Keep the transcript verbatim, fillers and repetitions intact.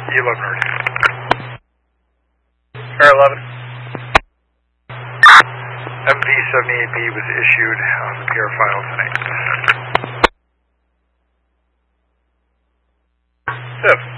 eleven already. Air eleven. M V seventy-eight B was issued on the P R file tonight. Fifth.